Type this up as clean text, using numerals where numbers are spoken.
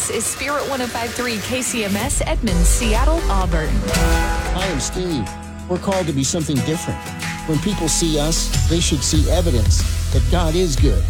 This is Spirit 105.3 KCMS, Edmonds, Seattle, Auburn. Hi, I'm Steve. We're called to be something different. When people see us, they should see evidence that God is good